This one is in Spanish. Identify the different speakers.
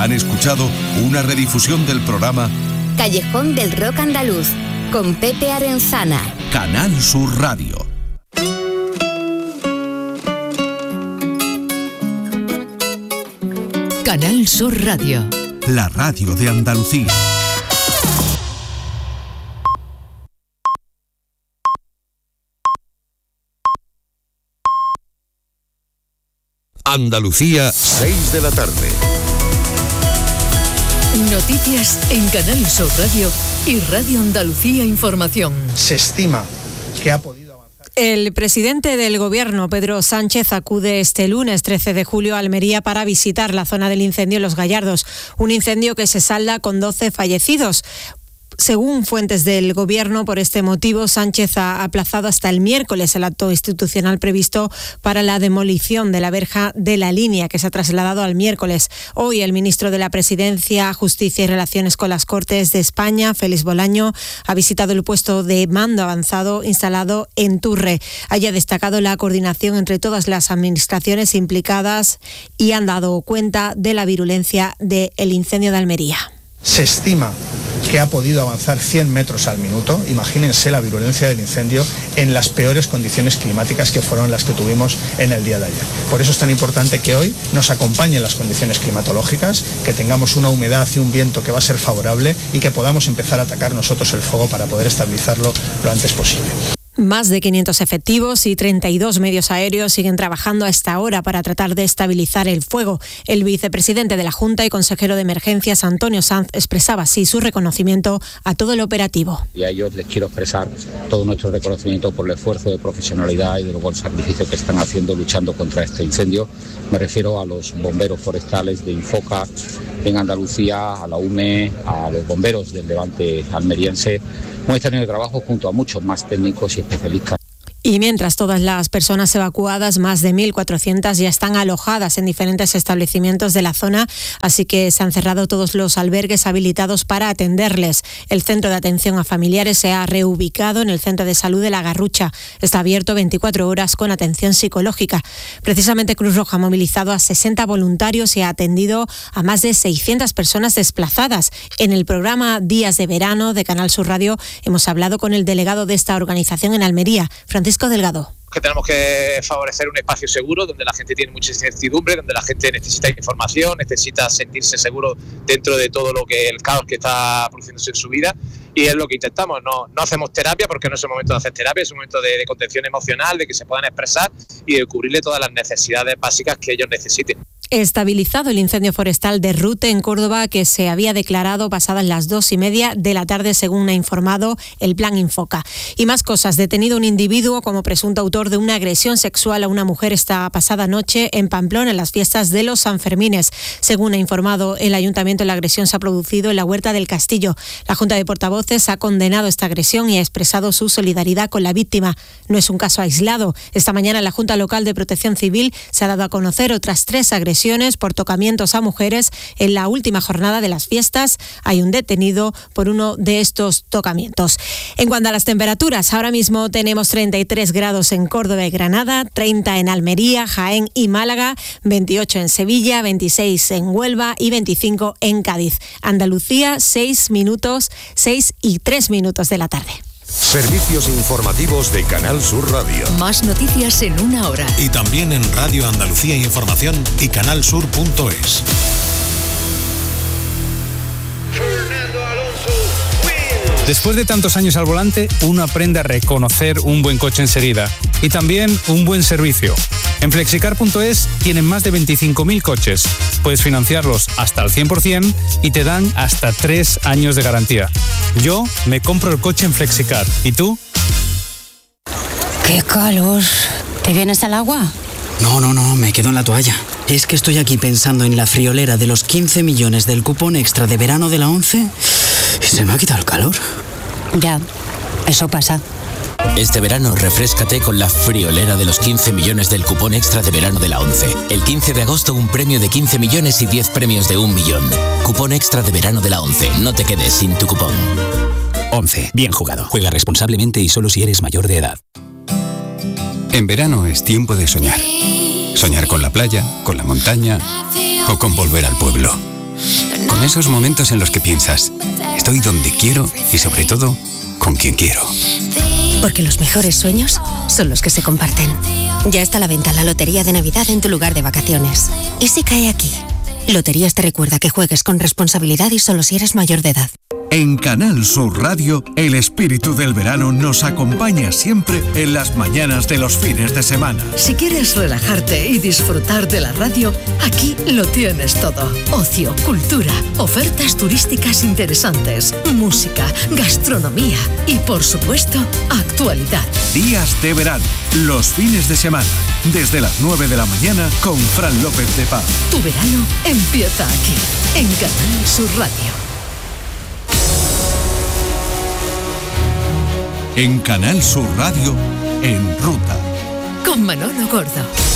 Speaker 1: Han escuchado una redifusión del programa
Speaker 2: Callejón del Rock Andaluz, con Pepe Arenzana.
Speaker 1: Canal Sur Radio.
Speaker 3: Canal Sur Radio.
Speaker 1: La radio de Andalucía.
Speaker 4: Andalucía, 6 de la tarde.
Speaker 3: Noticias en Canal Sur Radio y Radio Andalucía Información.
Speaker 5: Se estima que ha podido avanzar.
Speaker 6: El presidente del Gobierno, Pedro Sánchez, acude este lunes 13 de julio a Almería para visitar la zona del incendio en Los Gallardos, un incendio que se salda con 12 fallecidos. Según fuentes del Gobierno, por este motivo, Sánchez ha aplazado hasta el miércoles el acto institucional previsto para la demolición de la verja de la línea, que se ha trasladado al miércoles. Hoy el ministro de la Presidencia, Justicia y Relaciones con las Cortes de España, Félix Bolaño, ha visitado el puesto de mando avanzado instalado en Turre. Haya destacado la coordinación entre todas las administraciones implicadas y han dado cuenta de la virulencia del incendio de Almería.
Speaker 5: Se estima que ha podido avanzar 100 metros al minuto. Imagínense la virulencia del incendio en las peores condiciones climáticas que fueron las que tuvimos en el día de ayer. Por eso es tan importante que hoy nos acompañen las condiciones climatológicas, que tengamos una humedad y un viento que va a ser favorable y que podamos empezar a atacar nosotros el fuego para poder estabilizarlo lo antes posible.
Speaker 6: Más de 500 efectivos y 32 medios aéreos siguen trabajando a esta hora para tratar de estabilizar el fuego. El vicepresidente de la Junta y consejero de Emergencias, Antonio Sanz, expresaba así su reconocimiento a todo el operativo.
Speaker 7: Y a ellos les quiero expresar todo nuestro reconocimiento por el esfuerzo de profesionalidad y del buen sacrificio que están haciendo luchando contra este incendio. Me refiero a los bomberos forestales de Infoca en Andalucía, a la UME, a los bomberos del Levante almeriense. Un extraordinario trabajo junto a muchos más técnicos y especialistas.
Speaker 6: Y mientras todas las personas evacuadas, más de 1.400, ya están alojadas en diferentes establecimientos de la zona, así que se han cerrado todos los albergues habilitados para atenderles. El centro de atención a familiares se ha reubicado en el centro de salud de La Garrucha. Está abierto 24 horas con atención psicológica. Precisamente Cruz Roja ha movilizado a 60 voluntarios y ha atendido a más de 600 personas desplazadas. En el programa Días de Verano de Canal Sur Radio hemos hablado con el delegado de esta organización en Almería, Francisco Delgado.
Speaker 8: Que tenemos que favorecer un espacio seguro donde la gente tiene mucha incertidumbre, donde la gente necesita información, necesita sentirse seguro dentro de todo lo que el caos que está produciéndose en su vida, y es lo que intentamos. No hacemos terapia porque no es el momento de hacer terapia, es un momento de contención emocional, de que se puedan expresar y de cubrirle todas las necesidades básicas que ellos necesiten.
Speaker 6: Estabilizado el incendio forestal de Rute en Córdoba, que se había declarado pasadas las 2:30 de la tarde, según ha informado el Plan Infoca. Y más cosas. Detenido un individuo como presunto autor de una agresión sexual a una mujer esta pasada noche en Pamplona, en las fiestas de los Sanfermines. Según ha informado el Ayuntamiento, la agresión se ha producido en la Huerta del Castillo. La Junta de Portavoces ha condenado esta agresión y ha expresado su solidaridad con la víctima. No es un caso aislado. Esta mañana la Junta Local de Protección Civil se ha dado a conocer otras 3 agresiones por tocamientos a mujeres. En la última jornada de las fiestas hay un detenido por uno de estos tocamientos. En cuanto a las temperaturas, ahora mismo tenemos 33 grados en Córdoba y Granada, 30 en Almería, Jaén y Málaga, 28 en Sevilla, 26 en Huelva y 25 en Cádiz. Andalucía, 6 y 3 minutos de la tarde.
Speaker 4: Servicios informativos de Canal Sur Radio.
Speaker 3: Más noticias en una hora.
Speaker 9: Y también en Radio Andalucía Información y canalsur.es.
Speaker 10: Después de tantos años al volante, uno aprende a reconocer un buen coche enseguida y también un buen servicio. En flexicar.es tienen más de 25.000 coches. Puedes financiarlos hasta el 100% y te dan hasta 3 años de garantía. Yo me compro el coche en Flexicar. ¿Y tú?
Speaker 11: ¡Qué calor! ¿Te vienes al agua?
Speaker 12: No, me quedo en la toalla. Es que estoy aquí pensando en la friolera de los 15 millones del cupón extra de verano de la 11 y se me ha quitado el calor.
Speaker 11: Ya, eso pasa.
Speaker 13: Este verano refréscate con la friolera de los 15 millones del cupón extra de verano de la 11. El 15 de agosto un premio de 15 millones y 10 premios de 1 millón. Cupón extra de verano de la 11. No te quedes sin tu cupón. 11. Bien jugado. Juega responsablemente y solo si eres mayor de edad.
Speaker 14: En verano es tiempo de soñar. Soñar con la playa, con la montaña o con volver al pueblo. Con esos momentos en los que piensas, estoy donde quiero y sobre todo, con quien quiero.
Speaker 15: Porque los mejores sueños son los que se comparten. Ya está a la venta la Lotería de Navidad en tu lugar de vacaciones. ¿Y si cae aquí? Loterías te recuerda que juegues con responsabilidad y solo si eres mayor de edad.
Speaker 1: En Canal Sur Radio, el espíritu del verano nos acompaña siempre en las mañanas de los fines de semana.
Speaker 3: Si quieres relajarte y disfrutar de la radio, aquí lo tienes todo. Ocio, cultura, ofertas turísticas interesantes, música, gastronomía y, por supuesto, actualidad.
Speaker 1: Días de verano, los fines de semana, desde las 9 de la mañana con Fran López de Paz.
Speaker 3: Tu verano empieza aquí, en Canal Sur Radio.
Speaker 1: En Canal Sur Radio, En Ruta.
Speaker 3: Con Manolo Gordo.